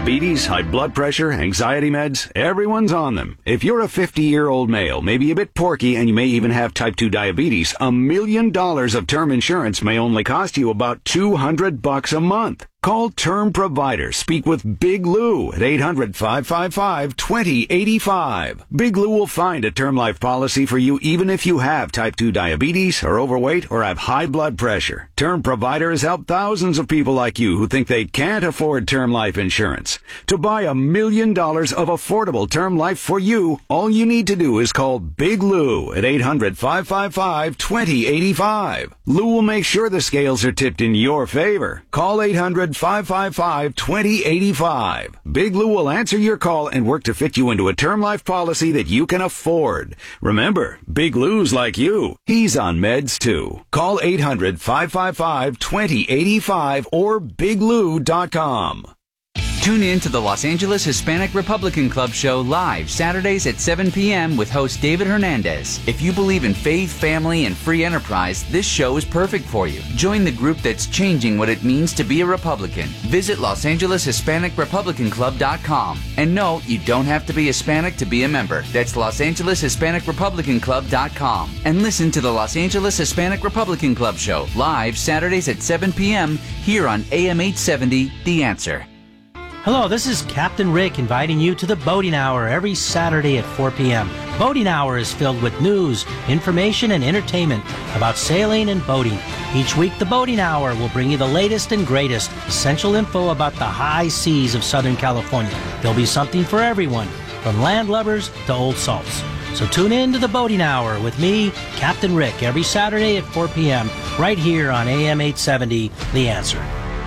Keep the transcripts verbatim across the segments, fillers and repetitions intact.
Diabetes, high blood pressure, anxiety meds, everyone's on them. If you're a fifty-year-old male, maybe a bit porky, and you may even have type two diabetes, a million dollars of term insurance may only cost you about two hundred bucks a month. Call Term Provider. Speak with Big Lou at eight hundred, five five five, two zero eight five. Big Lou will find a term life policy for you even if you have type two diabetes, are overweight, or have high blood pressure. Term Provider has helped thousands of people like you who think they can't afford term life insurance. To buy a million dollars of affordable term life for you, all you need to do is call Big Lou at eight hundred, five five five, two zero eight five. Lou will make sure the scales are tipped in your favor. Call eight hundred, five five five, two zero eight five. Big Lou will answer your call and work to fit you into a term life policy that you can afford. Remember, Big Lou's like you. He's on meds too. Call eight hundred, five five five, two zero eight five or big lou dot com. Tune in to the Los Angeles Hispanic Republican Club show live Saturdays at seven p.m. with host David Hernandez. If you believe in faith, family, and free enterprise, this show is perfect for you. Join the group that's changing what it means to be a Republican. Visit Los Angeles Hispanic Republican Club dot com. And no, you don't have to be Hispanic to be a member. That's Los Angeles Hispanic Republican Club dot com. And listen to the Los Angeles Hispanic Republican Club show live Saturdays at seven p.m. here on A M eight seventy, The Answer. Hello, this is Captain Rick inviting you to the Boating Hour every Saturday at four p.m. Boating Hour is filled with news, information, and entertainment about sailing and boating. Each week, the Boating Hour will bring you the latest and greatest essential info about the high seas of Southern California. There'll be something for everyone, from landlubbers to old salts. So tune in to the Boating Hour with me, Captain Rick, every Saturday at four p.m. right here on A M eight seventy, The Answer.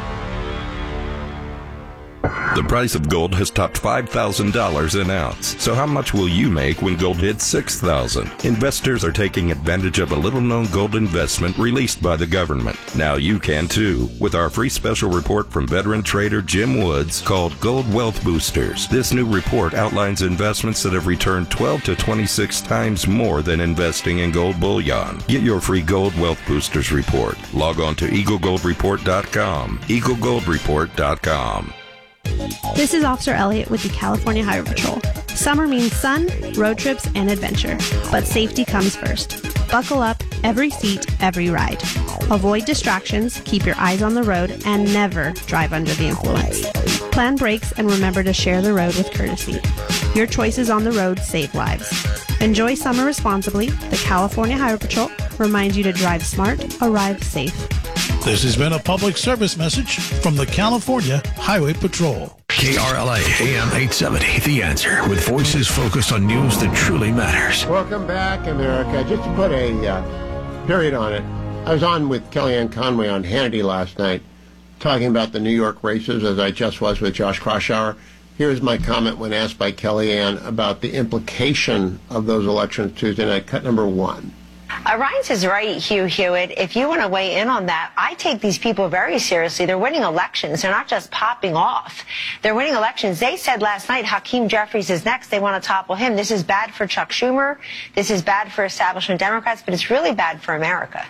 The price of gold has topped five thousand dollars an ounce. So how much will you make when gold hits six thousand dollars? Investors are taking advantage of a little-known gold investment released by the government. Now you can too, with our free special report from veteran trader Jim Woods called Gold Wealth Boosters. This new report outlines investments that have returned twelve to twenty-six times more than investing in gold bullion. Get your free Gold Wealth Boosters report. Log on to eagle gold report dot com. eagle gold report dot com. This is Officer Elliott with the California Highway Patrol. Summer means sun, road trips, and adventure. But safety comes first. Buckle up, every seat, every ride. Avoid distractions, keep your eyes on the road, and never drive under the influence. Plan brakes and remember to share the road with courtesy. Your choices on the road save lives. Enjoy summer responsibly. The California Highway Patrol reminds you to drive smart, arrive safe. This has been a public service message from the California Highway Patrol. K R L A A M eight seventy, The Answer, with voices focused on news that truly matters. Welcome back, America. Just to put a uh, period on it, I was on with Kellyanne Conway on Hannity last night, talking about the New York races, as I just was with Josh Kraushaar. Here's my comment when asked by Kellyanne about the implication of those elections Tuesday night. Cut number one. Uh, Ryan's is right, Hugh Hewitt. If you want to weigh in on that, I take these people very seriously. They're winning elections. They're not just popping off. They're winning elections. They said last night Hakeem Jeffries is next. They want to topple him. This is bad for Chuck Schumer. This is bad for establishment Democrats, but it's really bad for America.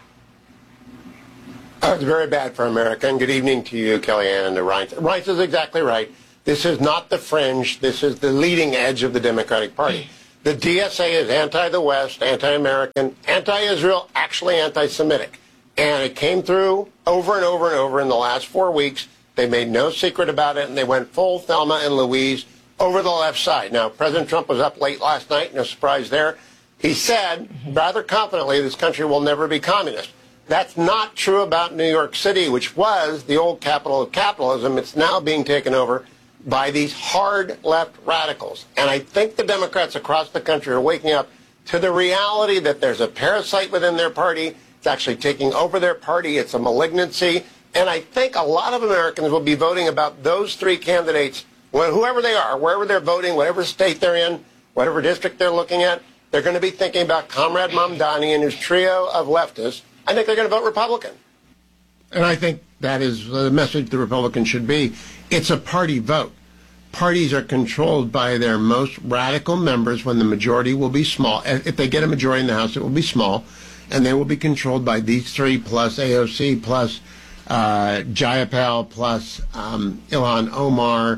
Oh, it's very bad for America. And good evening to you, Kellyanne, and to Ryan. Ryan is exactly right. This is not the fringe. This is the leading edge of the Democratic Party. The D S A is anti the West, anti-American, anti-Israel, actually anti-Semitic. And it came through over and over and over in the last four weeks. They made no secret about it, and they went full Thelma and Louise over the left side. Now, President Trump was up late last night, no surprise there. He said, rather confidently, this country will never be communist. That's not true about New York City, which was the old capital of capitalism. It's now being taken over by these hard left radicals. And I think the Democrats across the country are waking up to the reality that there's a parasite within their party. It's actually taking over their party. It's a malignancy. And I think a lot of Americans will be voting about those three candidates, whoever they are, wherever they're voting, whatever state they're in, whatever district they're looking at. They're going to be thinking about Comrade Mamdani and his trio of leftists. I think they're going to vote Republican. And I think that is the message the Republicans should be. It's a party vote. Parties are controlled by their most radical members when the majority will be small. If they get a majority in the House, it will be small. And they will be controlled by these three plus A O C plus uh, Jayapal plus um, Ilhan Omar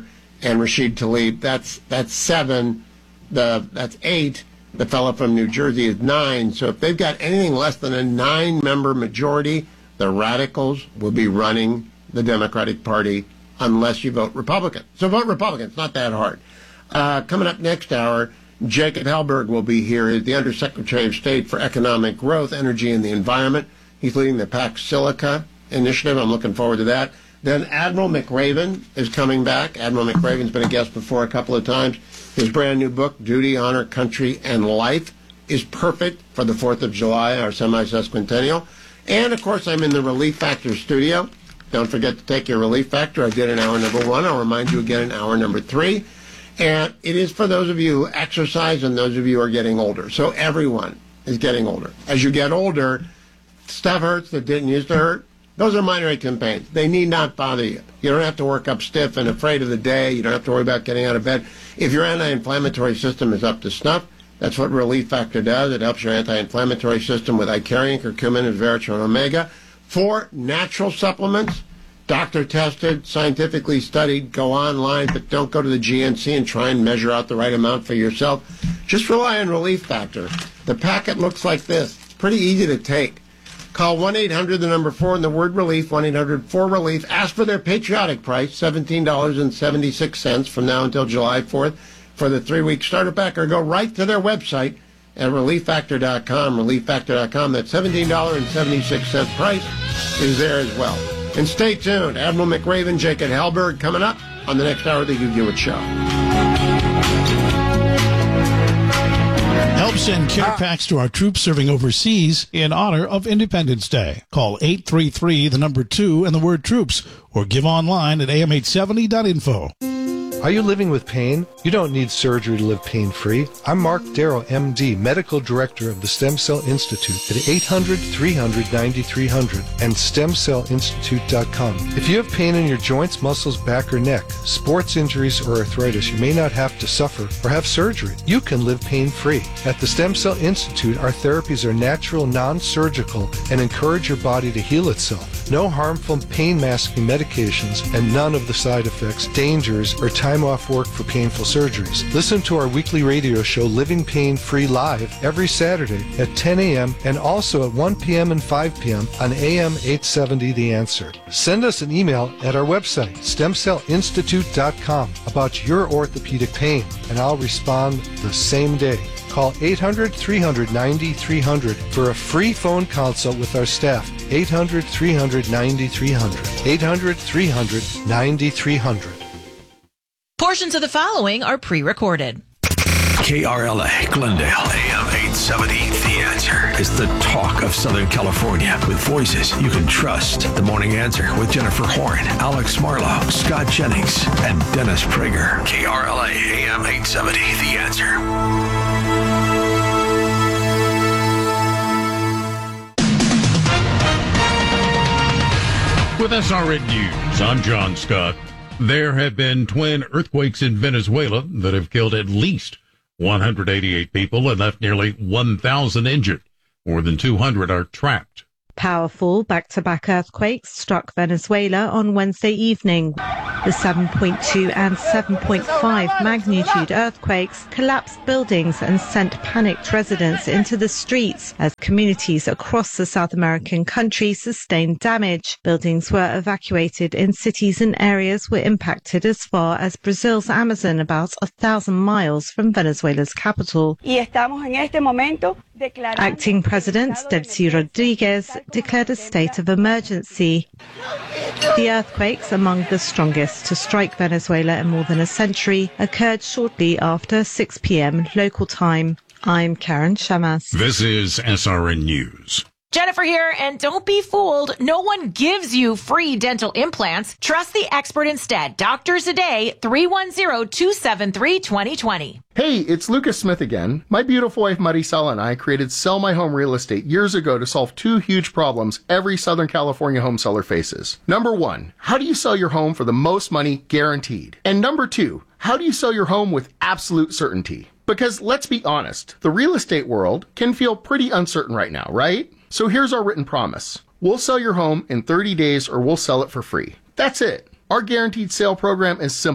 and Rashid Tlaib. That's that's seven. The that's eight. The fellow from New Jersey is nine. So if they've got anything less than a nine-member majority, the radicals will be running the Democratic Party unless you vote Republican. So vote Republican. It's not that hard. Uh, coming up next hour, Jacob Hellberg will be here. He's the Undersecretary of State for Economic Growth, Energy, and the Environment. He's leading the Pax Silica initiative. I'm looking forward to that. Then Admiral McRaven is coming back. Admiral McRaven's been a guest before a couple of times. His brand new book, Duty, Honor, Country, and Life, is perfect for the fourth of July, our semi-sesquicentennial. And, of course, I'm in the Relief Factor studio. Don't forget to take your Relief Factor. I did in hour number one. I'll remind you again in hour number three. And it is for those of you who exercise and those of you who are getting older. So everyone is getting older. As you get older, stuff hurts that didn't used to hurt. Those are minor aches and pains. They need not bother you. You don't have to work up stiff and afraid of the day. You don't have to worry about getting out of bed. If your anti-inflammatory system is up to snuff, that's what Relief Factor does. It helps your anti-inflammatory system with Icarian, curcumin, and Veratron Omega. Four natural supplements, doctor-tested, scientifically studied. Go online, but don't go to the G N C and try and measure out the right amount for yourself. Just rely on Relief Factor. The packet looks like this. It's pretty easy to take. Call one eight hundred, the number four, and the word relief, one eight hundred four relief. Ask for their patriotic price, seventeen dollars and seventy-six cents from now until July fourth for the three-week starter pack, or go right to their website at relief factor dot com, relief factor dot com. That seventeen dollars and seventy-six cents price is there as well. And stay tuned. Admiral McRaven, Jacob Hellberg coming up on the next hour of the Hugh Hewitt Show. Help send care packs to our troops serving overseas in honor of Independence Day. Call eight three three, the number two, and the word troops, or give online at A M eight seventy dot info. Are you living with pain? You don't need surgery to live pain-free. I'm Mark Darrow, M D, Medical Director of the Stem Cell Institute at eight hundred, three hundred, ninety-three hundred and stem cell institute dot com. If you have pain in your joints, muscles, back, or neck, sports injuries, or arthritis, you may not have to suffer or have surgery. You can live pain-free. At the Stem Cell Institute, our therapies are natural, non-surgical, and encourage your body to heal itself. No harmful pain-masking medications and none of the side effects, dangers, or time off work for painful surgeries. Listen to our weekly radio show, Living Pain Free Live, every Saturday at ten a.m. and also at one p.m. and five p.m. on A M eight seventy The Answer. Send us an email at our website, stem cell institute dot com, about your orthopedic pain, and I'll respond the same day. Call eight hundred, three hundred, ninety-three hundred for a free phone consult with our staff. eight hundred, three hundred, ninety-three hundred. eight hundred, three hundred, ninety-three hundred. Portions of the following are pre-recorded. K R L A, Glendale, A M eight seventy. The Answer is the talk of Southern California with voices you can trust. The Morning Answer with Jennifer Horn, Alex Marlowe, Scott Jennings, and Dennis Prager. K R L A, A M eight seventy. The Answer. With S R N News, I'm John Scott. There have been twin earthquakes in Venezuela that have killed at least one hundred eighty-eight people and left nearly one thousand injured. More than two hundred are trapped. Powerful back-to-back earthquakes struck Venezuela on Wednesday evening. The seven point two and seven point five magnitude earthquakes collapsed buildings and sent panicked residents into the streets as communities across the South American country sustained damage. Buildings were evacuated in cities and areas were impacted as far as Brazil's Amazon, about a thousand miles from Venezuela's capital. Acting President Delcy Rodriguez declared a state of emergency. The earthquakes, among the strongest to strike Venezuela in more than a century, occurred shortly after six p.m. local time. I'm Karen Shamas. This is S R N News. Jennifer here, and don't be fooled. No one gives you free dental implants. Trust the expert instead. Doctors a Day, three one zero, two seven three, two zero two zero. Hey, it's Lucas Smith again. My beautiful wife Maricela and I created Sell My Home Real Estate years ago to solve two huge problems every Southern California home seller faces. Number one, how do you sell your home for the most money guaranteed? And number two, how do you sell your home with absolute certainty? Because let's be honest, the real estate world can feel pretty uncertain right now, right? So here's our written promise. We'll sell your home in thirty days or we'll sell it for free. That's it. Our guaranteed sale program is simple.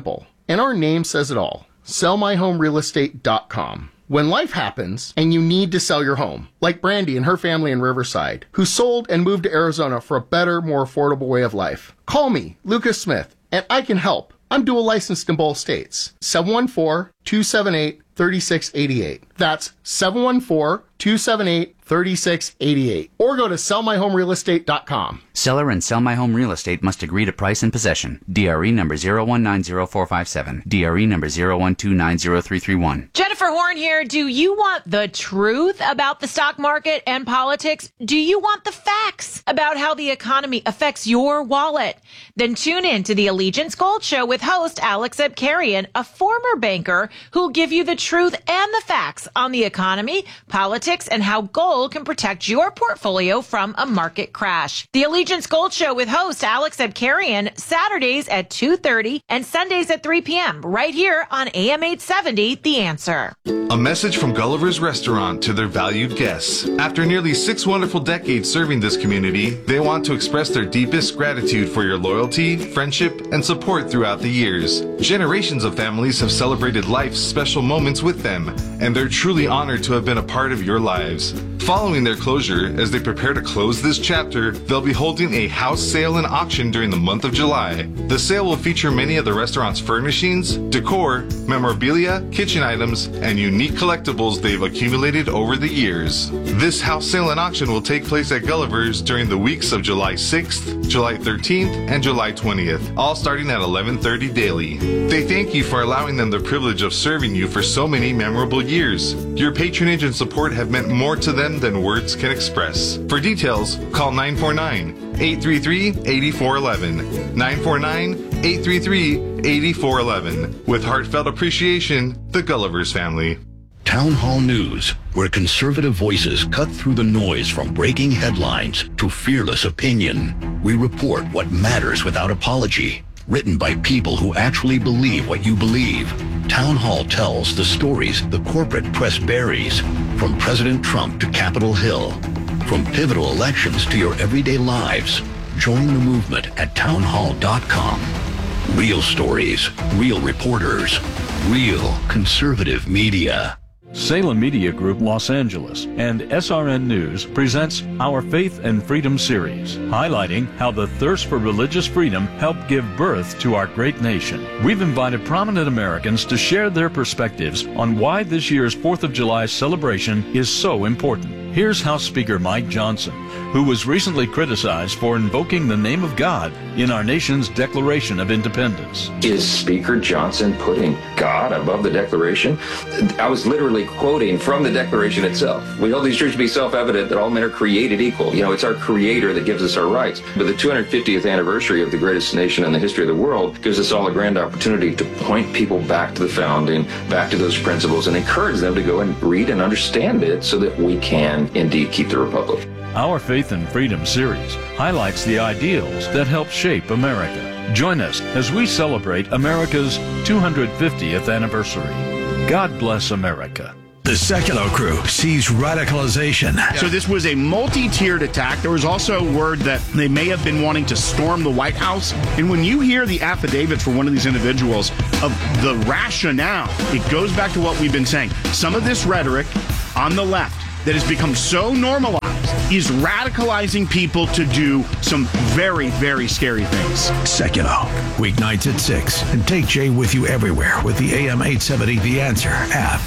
And our name says it all. sell my home real estate dot com. When life happens and you need to sell your home, like Brandy and her family in Riverside, who sold and moved to Arizona for a better, more affordable way of life, call me, Lucas Smith, and I can help. I'm dual licensed in both states. seven one four, two seven eight, three six eight eight. That's seven one four, two seven eight, three six eight eight. Or go to sell my home real estate dot com. Seller and Sell My Home Real Estate must agree to price and possession. D R E number zero one nine zero four five seven. D R E number zero one two nine zero three three one. Jennifer Horn here. Do you want the truth about the stock market and politics? Do you want the facts about how the economy affects your wallet? Then tune in to the Allegiance Gold Show with host Alex Abkarian, a former banker who'll give you the truth and the facts on the economy, politics, and how gold can protect your portfolio from a market crash. The Allegiance Gold Show with host Alex Abkarian, Saturdays at two thirty and Sundays at three p.m. right here on A M eight seventy, The Answer. A message from Gulliver's Restaurant to their valued guests. After nearly six wonderful decades serving this community, they want to express their deepest gratitude for your loyalty, friendship, and support throughout the years. Generations of families have celebrated life's special moments with them, and they're truly honored to have been a part of your lives. Following their closure, as they prepare to close this chapter, they'll be holding a house sale and auction during the month of July. The sale will feature many of the restaurant's furnishings, decor, memorabilia, kitchen items, and unique collectibles they've accumulated over the years. This house sale and auction will take place at Gulliver's during the weeks of July sixth, July thirteenth, and July twentieth, all starting at eleven thirty daily. They thank you for allowing them the privilege of serving you for so many memorable years. Your patronage and support have meant more to them than words can express. For details, call nine four nine, eight three three, eight four one one, nine four nine, eight three three, eight four one one. With heartfelt appreciation, the Gulliver's family. Town Hall News, where conservative voices cut through the noise from breaking headlines to fearless opinion. We report what matters without apology. Written by people who actually believe what you believe. Town Hall tells the stories the corporate press buries, from President Trump to Capitol Hill, from pivotal elections to your everyday lives. Join the movement at town hall dot com. Real stories, real reporters, real conservative media. Salem Media Group Los Angeles and S R N News presents Our Faith and Freedom series, highlighting how the thirst for religious freedom helped give birth to our great nation. We've invited prominent Americans to share their perspectives on why this year's fourth of July celebration is so important. Here's House Speaker Mike Johnson, who was recently criticized for invoking the name of God in our nation's Declaration of Independence. Is Speaker Johnson putting God above the Declaration? I was literally quoting from the Declaration itself. We hold these truths to be self-evident that all men are created equal. You know, it's our Creator that gives us our rights. But the two hundred fiftieth anniversary of the greatest nation in the history of the world gives us all a grand opportunity to point people back to the founding, back to those principles, and encourage them to go and read and understand it so that we can indeed keep the Republic. Our Faith and Freedom series highlights the ideals that help shape America. Join us as we celebrate America's two hundred fiftieth anniversary. God bless America. The Sekulow crew sees radicalization. So this was a multi-tiered attack. There was also word that they may have been wanting to storm the White House. And when you hear the affidavits for one of these individuals of the rationale, it goes back to what we've been saying. Some of this rhetoric on the left that has become so normalized is radicalizing people to do some very, very scary things. Sekulow, weeknights at six. And take Jay with you everywhere with the A M eight seventy The Answer app.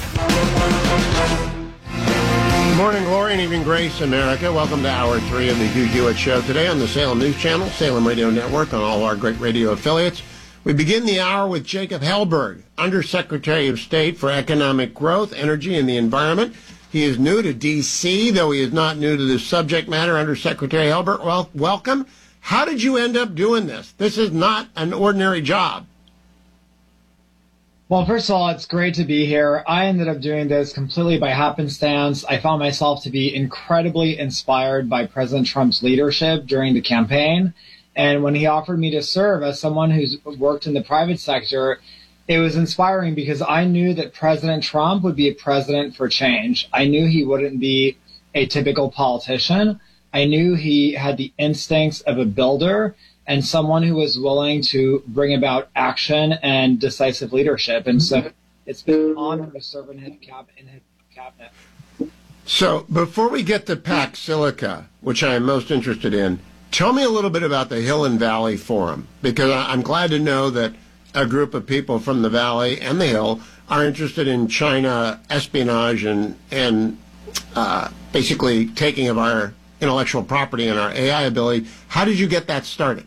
Good morning, glory, and evening grace, America. Welcome to Hour three of the Hugh Hewitt Show today on the Salem News Channel, Salem Radio Network, on all our great radio affiliates. We begin the hour with Jacob Hellberg, Undersecretary of State for Economic Growth, Energy, and the Environment. He is new to D C, though he is not new to this subject matter. Undersecretary Hellberg, well, welcome. How did you end up doing this? This is not an ordinary job. Well, first of all, it's great to be here. I ended up doing this completely by happenstance. I found myself to be incredibly inspired by President Trump's leadership during the campaign. And when he offered me to serve as someone who's worked in the private sector, it was inspiring because I knew that President Trump would be a president for change. I knew he wouldn't be a typical politician. I knew he had the instincts of a builder. and someone who was willing to bring about action and decisive leadership. And so it's been an honor to serve in his cabinet. So before we get to Pax Silica, which I am most interested in, tell me a little bit about the Hill and Valley Forum, because I'm glad to know that a group of people from the Valley and the Hill are interested in China espionage and, and uh, basically taking of our intellectual property and our A I ability. How did you get that started?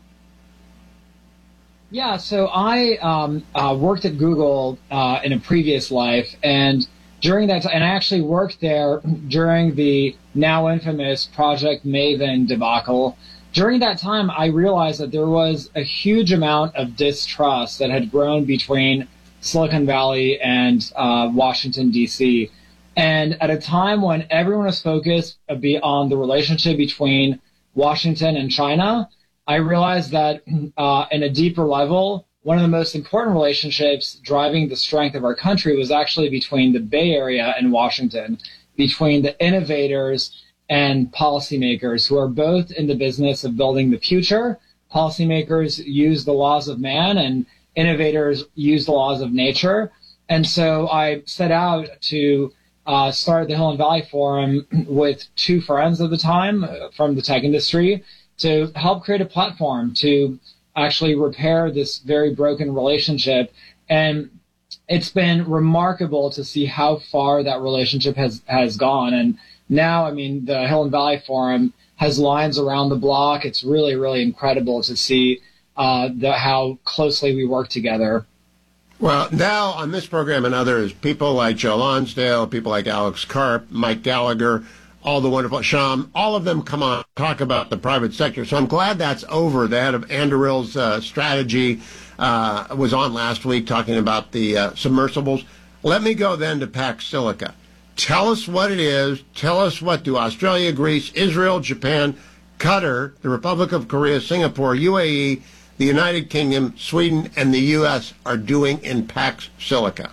Yeah, so I um, uh, worked at Google uh, in a previous life, and during that time, and I actually worked there during the now infamous Project Maven debacle. During that time, I realized that there was a huge amount of distrust that had grown between Silicon Valley and uh, Washington, D C. And at a time when everyone was focused on the relationship between Washington and China, I realized that uh, in a deeper level, one of the most important relationships driving the strength of our country was actually between the Bay Area and Washington, between the innovators and policymakers who are both in the business of building the future. Policymakers use the laws of man and innovators use the laws of nature. And so I set out to uh, start the Hill and Valley Forum with two friends at the time from the tech industry to help create a platform to actually repair this very broken relationship. And it's been remarkable to see how far that relationship has, has gone. And now, I mean, the Hill and Valley Forum has lines around the block. It's really, really incredible to see uh, the, how closely we work together. Well, now on this program and others, people like Joe Lonsdale, people like Alex Karp, Mike Gallagher, all the wonderful Sham, all of them come on talk about the private sector. So I'm glad that's over. The head of Anduril's uh, strategy uh, was on last week talking about the uh, submersibles. Let me go then to Pax Silica. Tell us what it is. Tell us what do Australia, Greece, Israel, Japan, Qatar, the Republic of Korea, Singapore, U A E, the United Kingdom, Sweden, and the U S are doing in Pax Silica.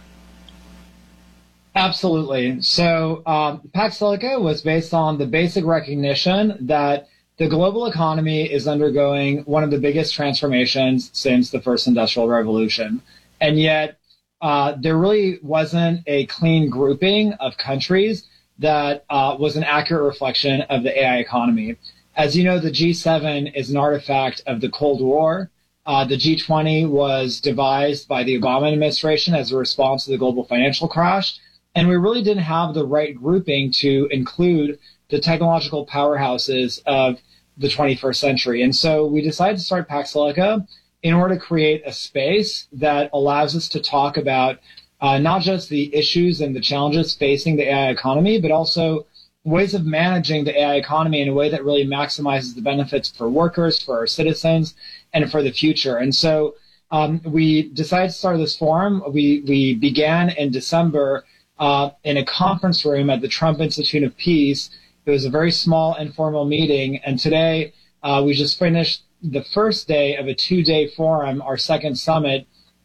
Absolutely. So um, Pax Silica was based on the basic recognition that the global economy is undergoing one of the biggest transformations since the first industrial revolution. And yet uh, there really wasn't a clean grouping of countries that uh, was an accurate reflection of the A I economy. As you know, the G seven is an artifact of the Cold War. Uh, the G twenty was devised by the Obama administration as a response to the global financial crash. And we really didn't have the right grouping to include the technological powerhouses of the twenty-first century. And so we decided to start Pax Silica in order to create a space that allows us to talk about uh, not just the issues and the challenges facing the A I economy, but also ways of managing the A I economy in a way that really maximizes the benefits for workers, for our citizens, and for the future. And so um, we decided to start this forum. We, we began in December Uh, in a conference room at the Trump Institute of Peace. It was a very small, informal meeting. And today uh, we just finished the first day of a two-day forum, our second summit,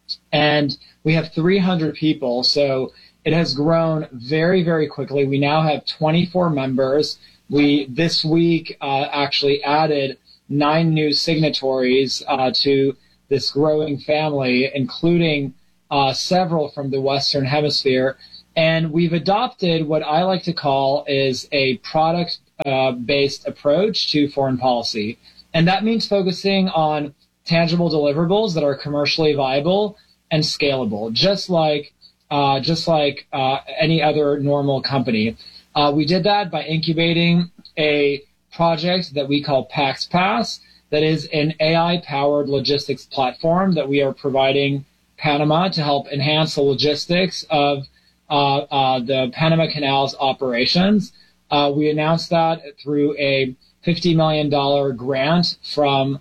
and we have three hundred people. So it has grown very, very quickly. We now have twenty-four members. We, this week, uh, actually added nine new signatories uh, to this growing family, including uh, several from the Western Hemisphere. And we've adopted what I like to call is a product-based uh, approach to foreign policy. And that means focusing on tangible deliverables that are commercially viable and scalable, just like uh, just like uh, any other normal company. Uh, we did that by incubating a project that we call Pax Pass, that is an A I-powered logistics platform that we are providing Panama to help enhance the logistics of Uh, uh, the Panama Canal's operations. Uh, we announced that through a fifty million dollars grant from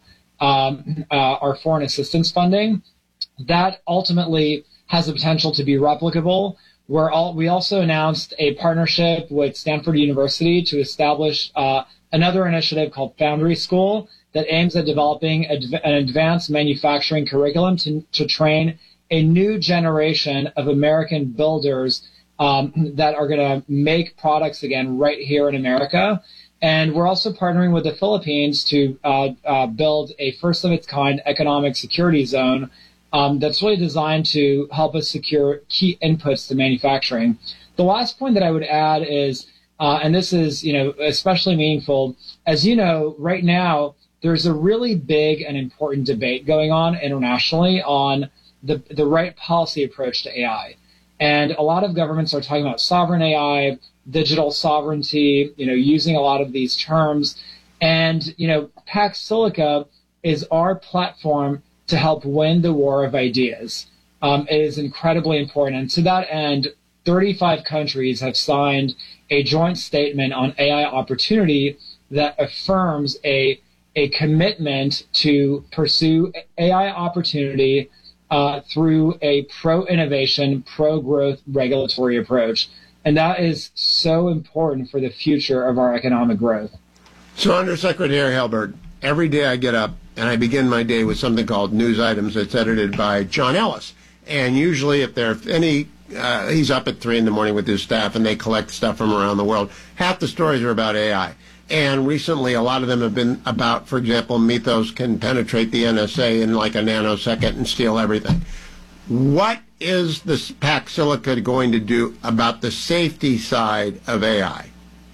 um, uh, our foreign assistance funding. That ultimately has the potential to be replicable. We're all, we also announced a partnership with Stanford University to establish uh, another initiative called Foundry School that aims at developing adv- an advanced manufacturing curriculum to, to train a new generation of American builders um, that are going to make products again right here in America. And we're also partnering with the Philippines to uh, uh, build a first-of-its-kind economic security zone um, that's really designed to help us secure key inputs to manufacturing. The last point that I would add is, uh, and this is, you know, especially meaningful, as you know, right now there's a really big and important debate going on internationally on the the right policy approach to A I. And a lot of governments are talking about sovereign A I, digital sovereignty, you know, using a lot of these terms. And, you know, Pax Silica is our platform to help win the war of ideas. Um, it is incredibly important. And to that end, thirty-five countries have signed a joint statement on A I opportunity that affirms a, a commitment to pursue A I opportunity uh, through a pro-innovation, pro-growth regulatory approach. And that is so important for the future of our economic growth. So, Undersecretary Helberg, every day I get up and I begin my day with something called News Items that's edited by John Ellis. And usually if there are any, uh, he's up at three in the morning with his staff and they collect stuff from around the world. Half the stories are about A I. And recently a lot of them have been about, for example, Mythos can penetrate the N S A in like a nanosecond and steal everything. What is the Pax Silica going to do about the safety side of A I?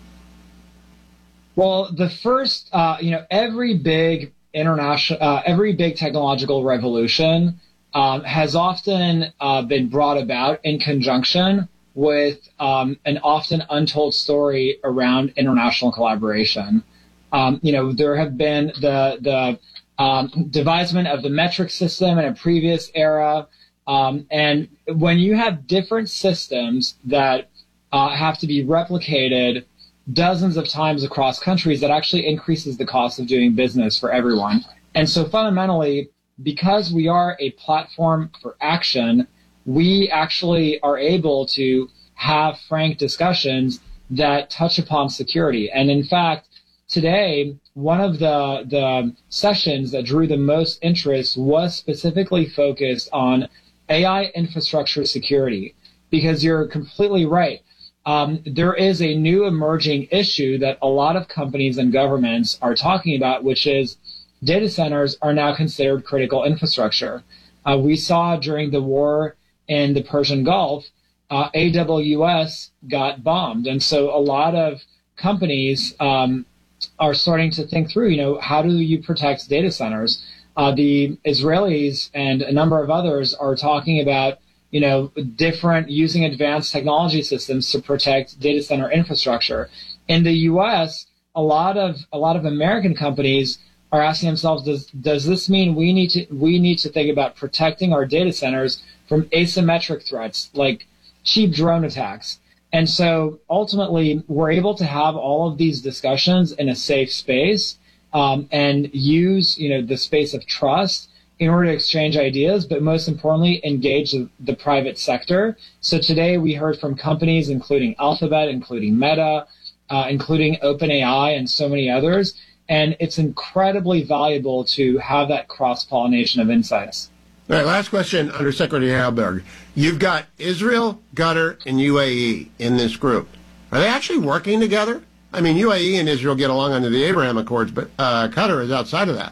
Well, the first, uh, you know, every big international, uh, every big technological revolution um, has often uh, been brought about in conjunction with um, an often untold story around international collaboration. Um, you know, there have been the the um, devisement of the metric system in a previous era. Um, and when you have different systems that uh, have to be replicated dozens of times across countries, that actually increases the cost of doing business for everyone. And so fundamentally, because we are a platform for action, we actually are able to have frank discussions that touch upon security. And in fact, today, one of the, the sessions that drew the most interest was specifically focused on A I infrastructure security, because you're completely right. Um, there is a new emerging issue that a lot of companies and governments are talking about, which is data centers are now considered critical infrastructure. Uh, we saw during the war in the Persian Gulf, uh, A W S got bombed. And so a lot of companies um, are starting to think through, you know, how do you protect data centers? Uh, the Israelis and a number of others are talking about, you know, different using advanced technology systems to protect data center infrastructure. In the U S, a lot of a lot of American companies are asking themselves, does does this mean we need to we need to think about protecting our data centers from asymmetric threats like cheap drone attacks? And so ultimately, we're able to have all of these discussions in a safe space um, and use, you know, the space of trust in order to exchange ideas, but most importantly, engage the, the private sector. So today we heard from companies including Alphabet, including Meta, uh, including OpenAI, and so many others. And it's incredibly valuable to have that cross-pollination of insights. All right, last question, Undersecretary Helberg. You've got Israel, Qatar, and U A E in this group. Are they actually working together? I mean, U A E and Israel get along under the Abraham Accords, but uh, Qatar is outside of that.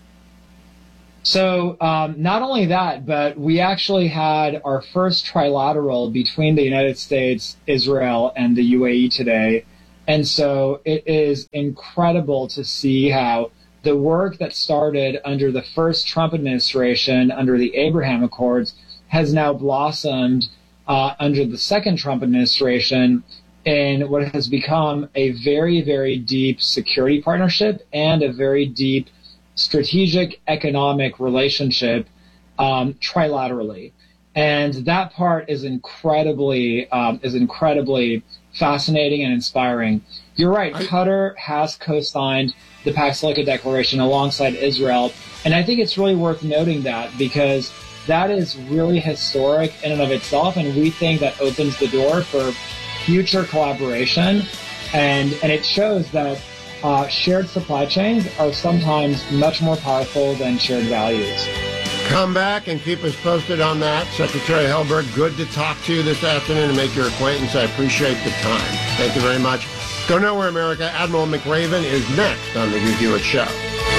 So um, not only that, but we actually had our first trilateral between the United States, Israel, and the U A E today. And so it is incredible to see how the work that started under the first Trump administration, under the Abraham Accords, has now blossomed uh, under the second Trump administration in what has become a very, very deep security partnership and a very deep strategic economic relationship um, trilaterally. And that part is incredibly um, is incredibly fascinating and inspiring. You're right, Qatar has co-signed the Pax Silica Declaration alongside Israel, and I think it's really worth noting that because that is really historic in and of itself, and we think that opens the door for future collaboration, and, and it shows that uh, shared supply chains are sometimes much more powerful than shared values. Come back and keep us posted on that. Secretary Helberg, good to talk to you this afternoon and make your acquaintance. I appreciate the time. Thank you very much. Go nowhere, America. Admiral McRaven is next on the Hugh Hewitt Show.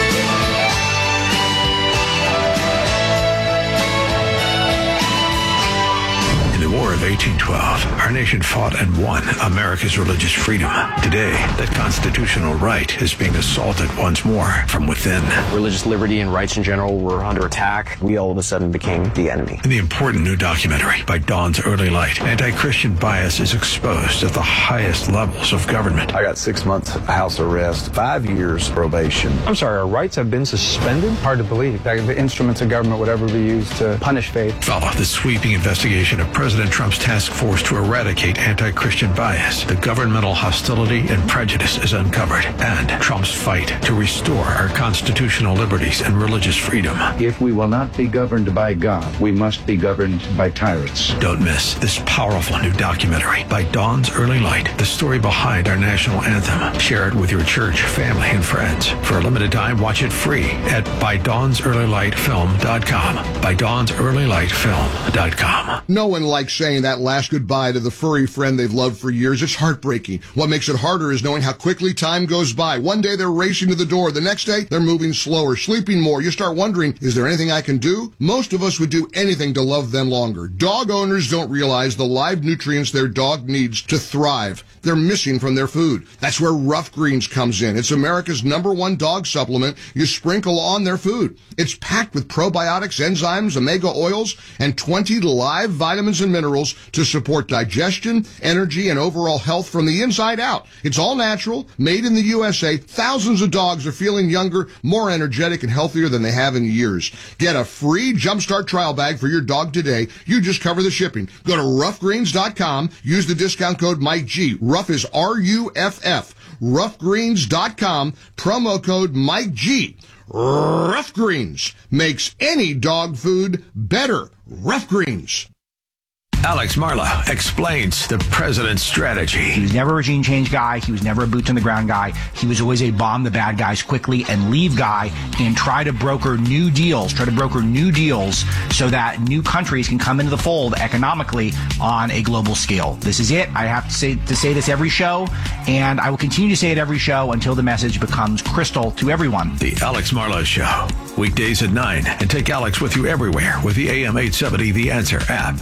In the War of eighteen twelve, our nation fought and won America's religious freedom. Today, that constitutional right is being assaulted once more from within. Religious liberty and rights in general were under attack. We all of a sudden became the enemy. In the important new documentary by Dawn's Early Light, anti-Christian bias is exposed at the highest levels of government. I got six months house arrest, five years probation. I'm sorry, our rights have been suspended? Hard to believe that the instruments of government would ever be used to punish faith. Follow the sweeping investigation of President Trump's task force to eradicate anti-Christian bias. The governmental hostility and prejudice is uncovered, and Trump's fight to restore our constitutional liberties and religious freedom. If we will not be governed by God, we must be governed by tyrants. Don't miss this powerful new documentary by Dawn's Early Light, the story behind our national anthem. Share it with your church, family, and friends. For a limited time, watch it free at by dawns early light film dot com. by dawns early light film dot com. No one likes saying that last goodbye to the furry friend they've loved for years. It's heartbreaking. What makes it harder is knowing how quickly time goes by. One day they're racing to the door. The next day they're moving slower, sleeping more. You start wondering, is there anything I can do? Most of us would do anything to love them longer. Dog owners don't realize the live nutrients their dog needs to thrive. They're missing from their food. That's where Rough Greens comes in. It's America's number one dog supplement you sprinkle on their food. It's packed with probiotics, enzymes, omega oils, and twenty live vitamins and minerals to support digestion, energy, and overall health from the inside out. It's all natural, made in the U S A. Thousands of dogs are feeling younger, more energetic, and healthier than they have in years. Get a free Jumpstart trial bag for your dog today. You just cover the shipping. Go to rough greens dot com. Use the discount code Mike G. Rough is R U F F. rough greens dot com. Promo code Mike G. Rough Greens makes any dog food better. Rough Greens. Alex Marlow explains the president's strategy. He was never a regime change guy. He was never a boots on the ground guy. He was always a bomb the bad guys quickly and leave guy and try to broker new deals, try to broker new deals so that new countries can come into the fold economically on a global scale. This is it. I have to say, to say this every show, and I will continue to say it every show until the message becomes crystal to everyone. The Alex Marlow Show, weekdays at nine, and take Alex with you everywhere with the A M eight seventy The Answer app.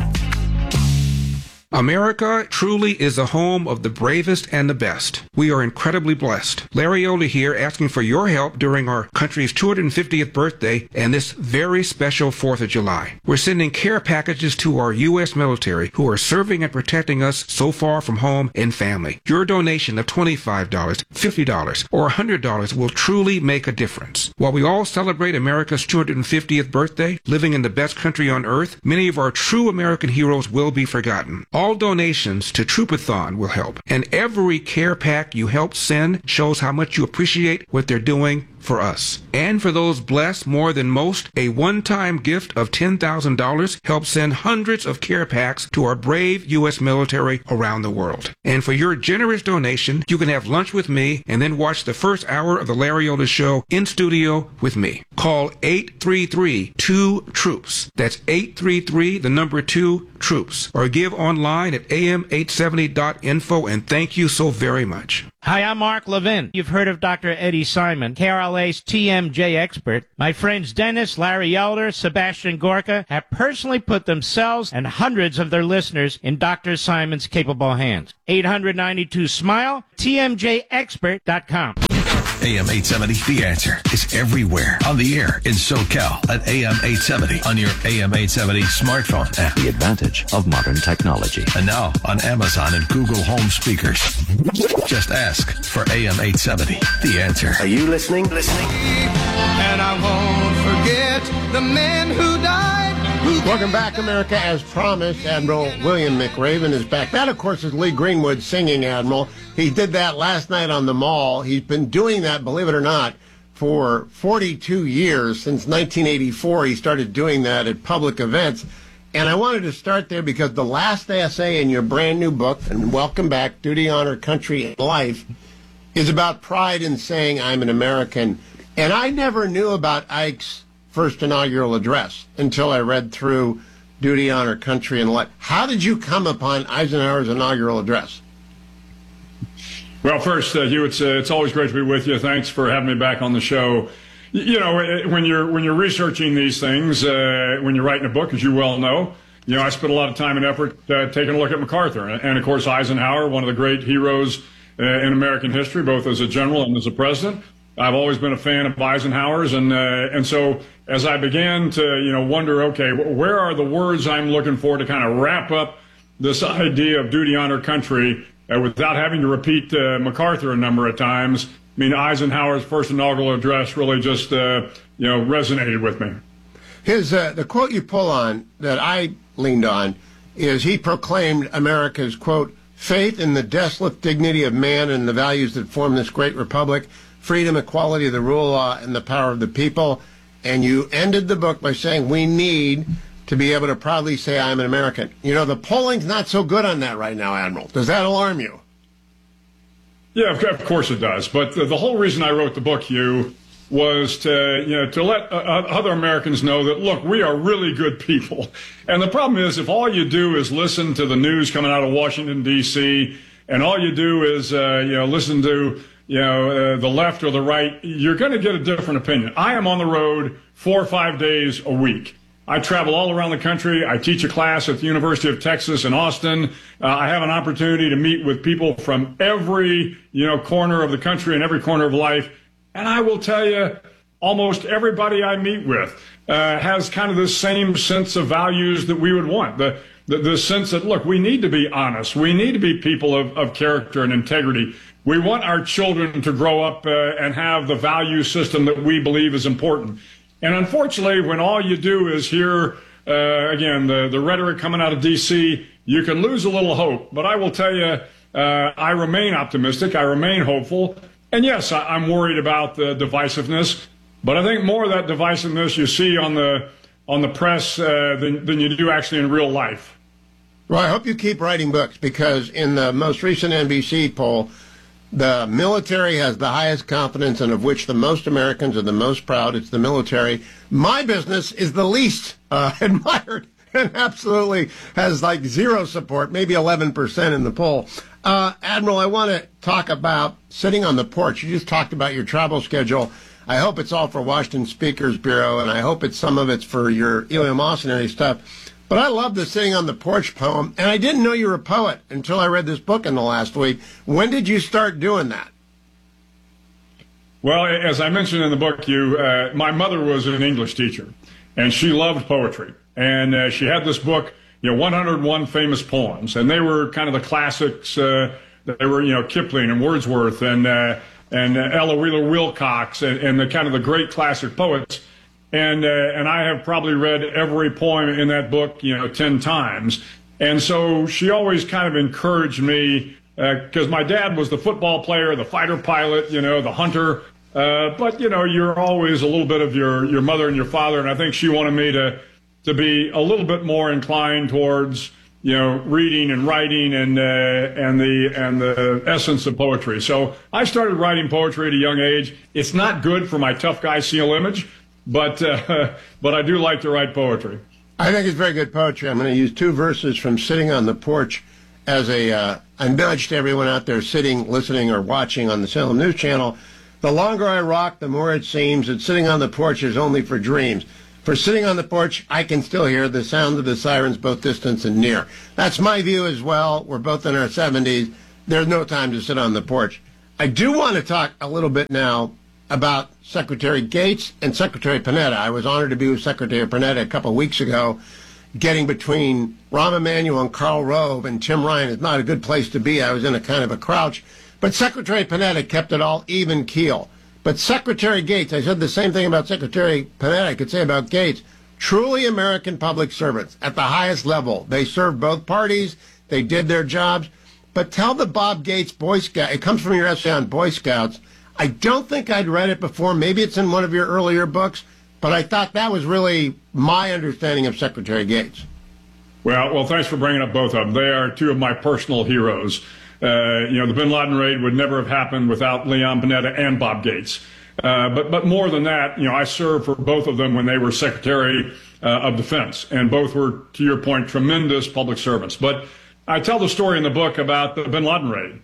America truly is the home of the bravest and the best. We are incredibly blessed. Larry Older here, asking for your help during our country's two hundred fiftieth birthday and this very special fourth of July. We're sending care packages to our U S military who are serving and protecting us so far from home and family. Your donation of twenty-five dollars, fifty dollars, or one hundred dollars will truly make a difference. While we all celebrate America's two hundred fiftieth birthday, living in the best country on earth, many of our true American heroes will be forgotten. All donations to Troopathon will help, and every care pack you help send shows how much you appreciate what they're doing for us. And for those blessed more than most, a one-time gift of ten thousand dollars helps send hundreds of care packs to our brave U S military around the world. And for your generous donation, you can have lunch with me and then watch the first hour of the Larry Older Show in studio with me. Call eight three three, two, troops. That's eight three three, the number two, troops. Or give online at A M eight seventy dot info, and thank you so very much. Hi, I'm Mark Levin. You've heard of Doctor Eddie Simon, K R L A's T M J expert. My friends Dennis, Larry Elder, Sebastian Gorka have personally put themselves and hundreds of their listeners in Doctor Simon's capable hands. eight hundred ninety-two SMILE, T M J expert dot com. A M eight seventy, The Answer, is everywhere. On the air in SoCal at A M eight seventy. On your A M eight seventy smartphone app. The advantage of modern technology. And now on Amazon and Google Home speakers. Just ask for A M eight seventy, The Answer. Are you listening? Listening. And I won't forget the men who died. Welcome back, America. As promised, Admiral William McRaven is back. That, of course, is Lee Greenwood singing, Admiral. He did that last night on the Mall. He's been doing that, believe it or not, for forty-two years. Since nineteen eighty-four, he started doing that at public events. And I wanted to start there because the last essay in your brand new book, and welcome back, Duty, Honor, Country, and Life, is about pride in saying I'm an American. And I never knew about Ike's first inaugural address until I read through Duty, Honor, Country, and Life. How did you come upon Eisenhower's inaugural address? Well, first, uh, Hugh, it's, uh, it's always great to be with you. Thanks for having me back on the show. You know, when you're when you're researching these things, uh, when you're writing a book, as you well know, you know, I spent a lot of time and effort uh, taking a look at MacArthur. And, and, of course, Eisenhower, one of the great heroes uh, in American history, both as a general and as a president. I've always been a fan of Eisenhower's. And, uh, and so as I began to, you know, wonder, okay, where are the words I'm looking for to kind of wrap up this idea of duty, honor, country uh, without having to repeat uh, MacArthur a number of times? I mean, Eisenhower's first inaugural address really just, uh, you know, resonated with me. His uh, the quote you pull on that I leaned on is he proclaimed America's, quote, faith in the desolate dignity of man and the values that form this great republic, freedom, equality, the rule of law, and the power of the people. And you ended the book by saying we need to be able to proudly say I'm an American. You know, the polling's not so good on that right now, Admiral. Does that alarm you? Yeah, of course it does. But the, the whole reason I wrote the book, Hugh, was to, you know, to let uh, other Americans know that, look, we are really good people. And the problem is, if all you do is listen to the news coming out of Washington, D C, and all you do is, uh, you know, listen to, you know, uh, the left or the right, you're going to get a different opinion. I am on the road four or five days a week. I travel all around the country. I teach a class at the University of Texas in Austin. Uh, I have an opportunity to meet with people from every, you know, corner of the country and every corner of life. And I will tell you, almost everybody I meet with uh, has kind of the same sense of values that we would want. The, the, the sense that, look, we need to be honest. We need to be people of, of character and integrity. We want our children to grow up uh, and have the value system that we believe is important. And unfortunately, when all you do is hear, uh, again, the, the rhetoric coming out of D C, you can lose a little hope. But I will tell you, uh, I remain optimistic. I remain hopeful. And yes, I, I'm worried about the divisiveness. But I think more of that divisiveness you see on the on the press uh, than, than you do actually in real life. Well, I hope you keep writing books, because in the most recent N B C poll, the military has the highest confidence and of which the most Americans are the most proud. It's the military. My business is the least uh, admired and absolutely has like zero support, maybe eleven percent in the poll. Uh, Admiral, I want to talk about sitting on the porch. You just talked about your travel schedule. I hope it's all for Washington Speakers Bureau, and I hope it's some of it's for your eleemosynary stuff. But I love the sitting on the porch poem, and I didn't know you were a poet until I read this book in the last week. When did you start doing that? Well, as I mentioned in the book, you, uh, my mother was an English teacher, and she loved poetry. And uh, she had this book, you know, one hundred one Famous Poems, and they were kind of the classics. Uh, they were, you know, Kipling and Wordsworth and uh, and uh, Ella Wheeler Wilcox and, and the kind of the great classic poets. And uh, and I have probably read every poem in that book, you know, ten times. And so she always kind of encouraged me, because uh, my dad was the football player, the fighter pilot, you know, the hunter. Uh, but, you know, you're always a little bit of your, your mother and your father. And I think she wanted me to to be a little bit more inclined towards, you know, reading and writing and uh, and the and the essence of poetry. So I started writing poetry at a young age. It's not good for my tough guy seal image, but uh, but I do like to write poetry. I think it's very good poetry. I'm going to use two verses from Sitting on the Porch as a, uh, a nudge to everyone out there sitting, listening, or watching on the Salem News Channel. The longer I rock, the more it seems that sitting on the porch is only for dreams. For sitting on the porch, I can still hear the sound of the sirens both distant and near. That's my view as well. We're both in our seventies. There's no time to sit on the porch. I do want to talk a little bit now about Secretary Gates and Secretary Panetta. I was honored to be with Secretary Panetta a couple of weeks ago. Getting between Rahm Emanuel and Karl Rove and Tim Ryan is not a good place to be. I was in a kind of a crouch. But Secretary Panetta kept it all even keel. But Secretary Gates, I said the same thing about Secretary Panetta I could say about Gates, truly American public servants at the highest level. They served both parties. They did their jobs. But tell the Bob Gates Boy Scout, it comes from your essay on Boy Scouts. I don't think I'd read it before. Maybe it's in one of your earlier books, but I thought that was really my understanding of Secretary Gates. Well, well, thanks for bringing up both of them. They are two of my personal heroes. Uh, you know, the bin Laden raid would never have happened without Leon Panetta and Bob Gates. Uh, but but more than that, you know, I served for both of them when they were Secretary uh, of Defense, and both were, to your point, tremendous public servants. But I tell the story in the book about the bin Laden raid.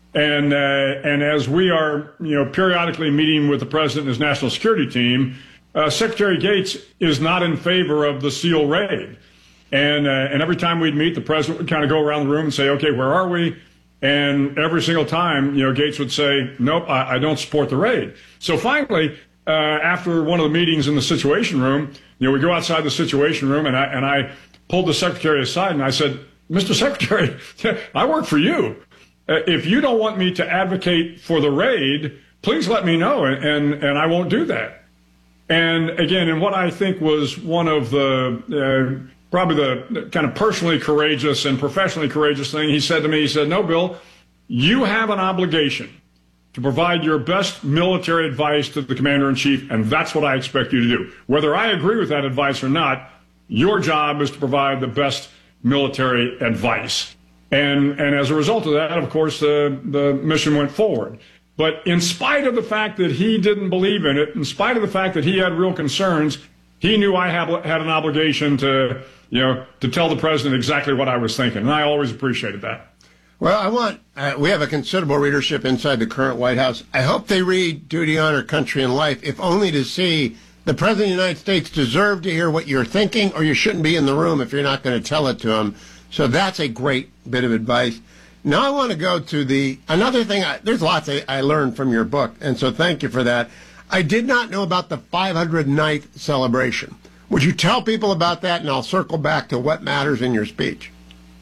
And, uh, and as we are, you know, periodically meeting with the president and his national security team, uh, Secretary Gates is not in favor of the SEAL raid. And, uh, and every time we'd meet, the president would kind of go around the room and say, okay, where are we? And every single time, you know, Gates would say, nope, I, I don't support the raid. So finally, uh, after one of the meetings in the Situation Room, you know, we go outside the Situation Room, and I, and I pulled the secretary aside and I said, Mister Secretary, I work for you. Uh, if you don't want me to advocate for the raid, please let me know, and, and, and I won't do that. And again, in what I think was one of the, uh, probably the kind of personally courageous and professionally courageous thing, he said to me, he said, no, Bill, you have an obligation to provide your best military advice to the commander-in-chief, and that's what I expect you to do. Whether I agree with that advice or not, your job is to provide the best military advice. And, and as a result of that, of course, uh, the mission went forward. But in spite of the fact that he didn't believe in it, in spite of the fact that he had real concerns, he knew I had, had an obligation to, you know, to tell the president exactly what I was thinking. And I always appreciated that. Well, I want, uh, we have a considerable readership inside the current White House. I hope they read Duty, Honor, Country, and Life, if only to see the President of the United States deserves to hear what you're thinking, or you shouldn't be in the room if you're not going to tell it to him. So that's a great bit of advice. Now I want to go to the, another thing, I, there's lots I, I learned from your book, and so thank you for that. I did not know about the five hundred ninth celebration. Would you tell people about that, and I'll circle back to what matters in your speech?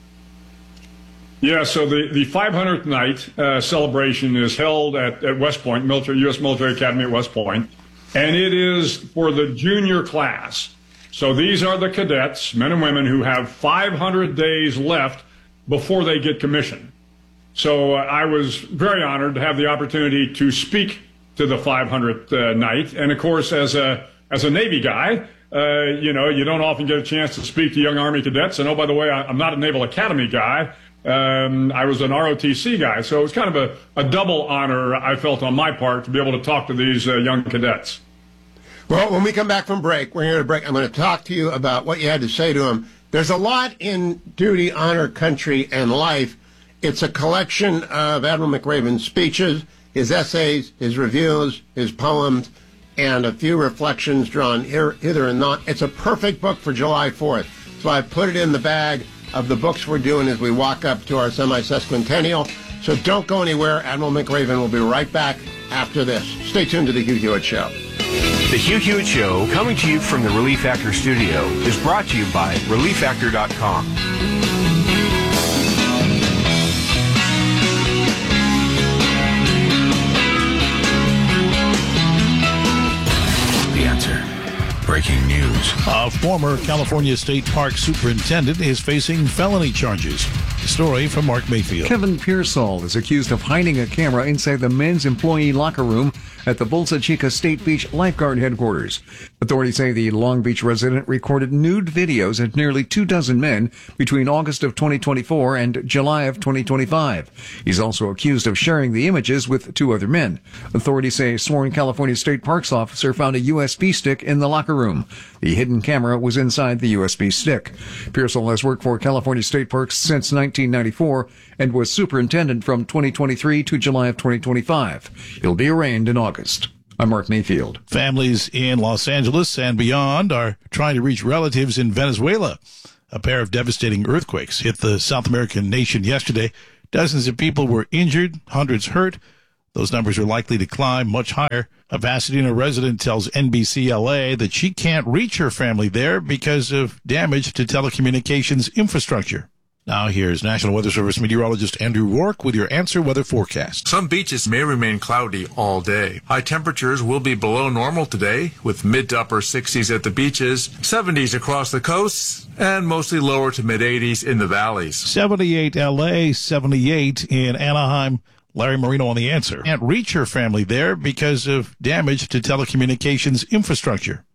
Yeah, so the, the five hundredth night uh, celebration is held at, at West Point, military, U S Military Academy at West Point, and it is for the junior class. So these are the cadets, men and women, who have five hundred days left before they get commissioned. So uh, I was very honored to have the opportunity to speak to the five hundredth uh, night. And of course, as a as a Navy guy, uh, you know, you don't often get a chance to speak to young Army cadets. And oh, by the way, I, I'm not a Naval Academy guy. Um, I was an R O T C guy. So it was kind of a, a double honor, I felt, on my part to be able to talk to these uh, young cadets. Well, when we come back from break, we're here to break. I'm going to talk to you about what you had to say to him. There's a lot in Duty, Honor, Country, and Life. It's a collection of Admiral McRaven's speeches, his essays, his reviews, his poems, and a few reflections drawn here, hither and not. It's a perfect book for July fourth. So I put it in the bag of the books we're doing as we walk up to our semi-sesquicentennial. So don't go anywhere. Admiral McRaven will be right back after this. Stay tuned to The Hugh Hewitt Show. The Hugh Hewitt Show, coming to you from the Relief Factor studio, is brought to you by relief factor dot com. The Answer. Breaking news. A former California State Park superintendent is facing felony charges. The story from Mark Mayfield. Kevin Pearsall is accused of hiding a camera inside the men's employee locker room at the Bolsa Chica State Beach lifeguard headquarters. Authorities say the Long Beach resident recorded nude videos of nearly two dozen men between August of twenty twenty-four and July of twenty twenty-five. He's also accused of sharing the images with two other men. Authorities say a sworn California State Parks officer found a U S B stick in the locker room. The hidden camera was inside the U S B stick. Pearsall has worked for California State Parks since nineteen ninety-four and was superintendent from twenty twenty-three to July of twenty twenty-five. He'll be arraigned in August. I'm Mark Mayfield. Families in Los Angeles and beyond are trying to reach relatives in Venezuela. A pair of devastating earthquakes hit the South American nation yesterday. Dozens of people were injured, hundreds hurt. Those numbers are likely to climb much higher. A Pasadena resident tells N B C L A that she can't reach her family there because of damage to telecommunications infrastructure. Now here's National Weather Service meteorologist Andrew Rourke with your Answer Weather forecast. Some beaches may remain cloudy all day. High temperatures will be below normal today, with mid to upper sixties at the beaches, seventies across the coasts, and mostly lower to mid eighties in the valleys. seventy-eight L A, seventy-eight in Anaheim. Larry Marino on The Answer. Can't reach her family there because of damage to telecommunications infrastructure.